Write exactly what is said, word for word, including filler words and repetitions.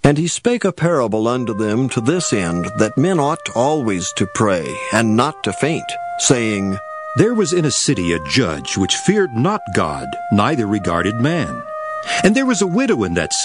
And he spake a parable unto them to this end, that men ought always to pray, and not to faint, saying, There was in a city a judge which feared not God, neither regarded man. And there was a widow in that